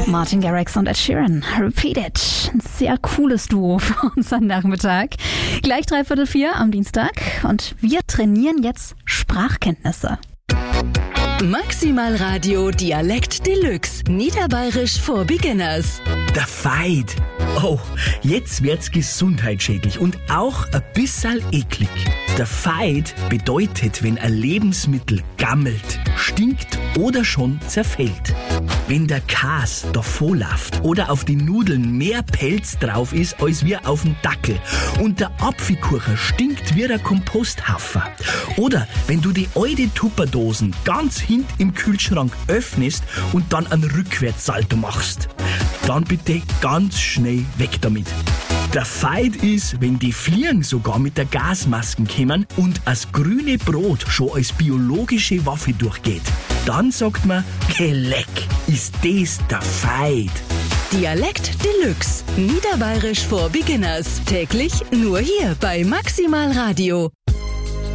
Martin Garrix und Ed Sheeran. Repeat It. Ein sehr cooles Duo für unseren Nachmittag. Gleich 3:45 am Dienstag. Und wir trainieren jetzt Sprachkenntnisse. Maximal Radio Dialekt Deluxe. Niederbayerisch for Beginners. Der Feind. Oh, jetzt wird's gesundheitsschädlich und auch ein bisschen eklig. Der Feind bedeutet, wenn ein Lebensmittel gammelt, stinkt oder schon zerfällt. Wenn der Käse davonläuft oder auf die Nudeln mehr Pelz drauf ist als wir auf dem Dackel und der Apfelkuchen stinkt wie ein Komposthaufen. Oder wenn du die alte Tupperdosen ganz hint im Kühlschrank öffnest und dann einen Rückwärtssalto machst. Dann bitte ganz schnell weg damit. Der Feind ist, wenn die Fliegen sogar mit der Gasmasken kommen und das grüne Brot schon als biologische Waffe durchgeht. Dann sagt man, Geleck, ist das der Feind. Dialekt Deluxe. Niederbayerisch for Beginners. Täglich nur hier bei Maximal Radio.